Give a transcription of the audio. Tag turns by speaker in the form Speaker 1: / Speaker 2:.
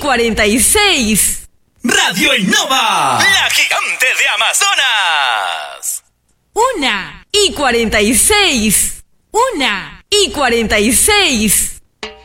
Speaker 1: 46.
Speaker 2: Radio Innova, la gigante de Amazonas.
Speaker 1: 1:46. 1:46.